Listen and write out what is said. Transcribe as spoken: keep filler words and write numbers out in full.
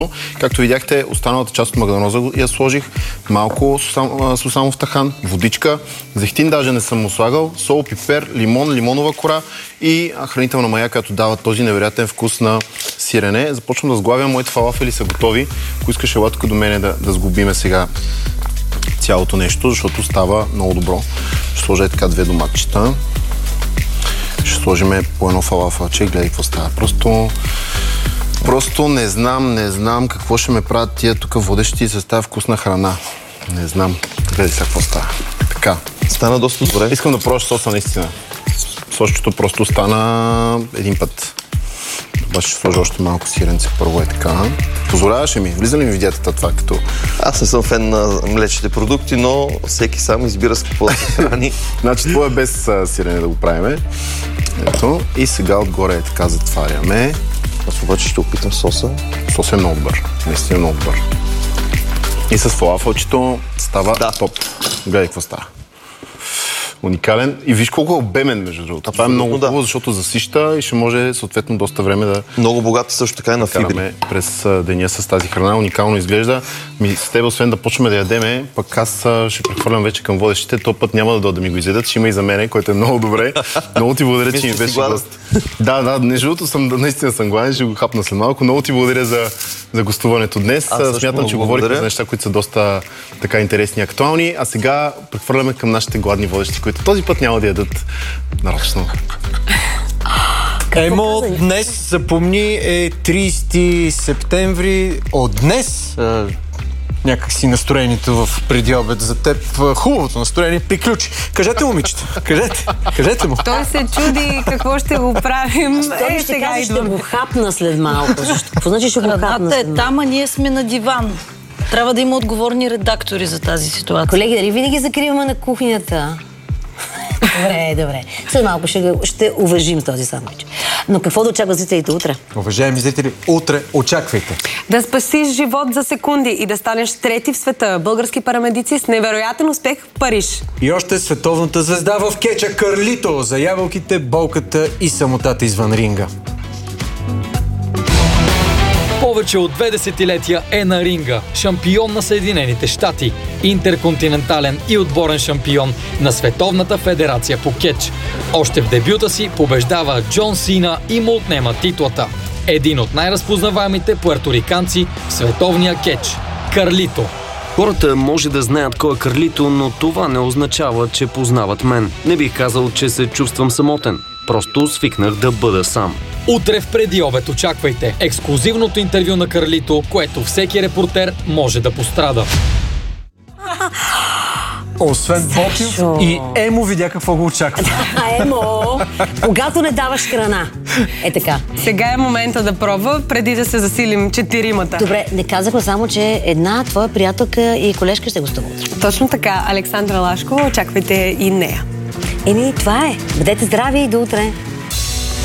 Както видяхте, останалата част от магданоза я сложих, малко сусамов тахан, водичка, зехтин даже не съм му слагал, сол, пипер, лимон, лимонова кора и хранителна мая, която дава този невероятен вкус на сирене. Започвам да сглавям, моите фалафели са готови. Ако искаш, ела тук до мене да, да сглобиме сега цялото нещо, защото става много добро. Ще сложа така две доматчета. Ще сложиме по едно фалафелче, гледай какво става. Просто... Просто не знам, не знам какво ще ме правят тия тук водещи с тази вкусна храна. Не знам. Гледай сега какво става. Така. Стана доста добре. Искам да пробваш соса наистина. Сочето просто стана един път. Обаче ще сложа още малко сиренце първо е така. Позволяваше ми? Влиза ли ми в диетата това като... Аз не съм фен на млечните продукти, но всеки сам избира с какво да се храни. Значи това е без а, сирене да го правиме. Ето. И сега отгоре е така затваряме. Аз обаче ще опитам соса. Сос е много добър. Наистина много добър. И с фалафелчето става да. Топ. Гледай какво става. Уникален. И виж колко е обемен, между другото. Това е много хубаво, да. Защото засища и ще може съответно доста време да... Много богат също така и на фибри. През деня с тази храна. Уникално изглежда. Ми, с теб, освен да почваме да ядеме, пък аз ще прехвърлям вече към водещите. То път няма да дойда да ми го изядат. Ще има и за мене, което е много добре. Много ти благодаря, че ми беше гост. Да, да, между другото съм, наистина съм гладен, ще го хапна след малко. Много ти благодаря за, за гостуването днес. Смятам, че говорихме за неща, които са доста така интересни и актуални. А сега прехвърляме към нашите гладни водещи, които този път няма да ядат нарочно. Емо, днес, запомни, е тридесети септември. От днес а, някакси настроението в преди обед за теб, хубавото настроение приключи. Кажете, момичета, кажете, кажете му. Той се чуди какво ще го правим. Той ще каже, ще го хапна след малко. Какво значи ще го хапна след малко? Там, а ние сме на диван. Трябва да има отговорни редактори за тази ситуация. Колеги, дали винаги закриваме на кухнята? Добре, добре. След малко ще, ще уважим този сандвич. Но какво да очаква зрителите утре? Уважаеми зрители, утре очаквайте. Да спасиш живот за секунди и да станеш трети в света. Български парамедици с невероятен успех в Париж. И още световната звезда в кетча Карлито за ябълките, болката и самотата извън ринга. Повече от две десетилетия е на ринга. Шампион на Съединените щати. Интерконтинентален и отборен шампион на Световната федерация по кетч. Още в дебюта си побеждава Джон Сина и му отнема титлата. Един от най-разпознаваемите пуерториканци в световния кетч. Карлито. Хората може да знаят кой е Карлито, но това не означава, че познават мен. Не бих казал, че се чувствам самотен. Просто свикнах да бъда сам. Утре в преди обед очаквайте ексклузивното интервю на Карлито, което всеки репортер може да пострада. Освен Бокив и Емо видя какво го очаква. Емо, когато не даваш храна. Е така. Сега е момента да пробва, преди да се засилим четиримата. Добре, не казахме само, че една твоя приятелка и колежка ще гостува утре. Точно така, Александра Лашкова, очаквайте и нея. Еми, това е. Бъдете здрави и до утре.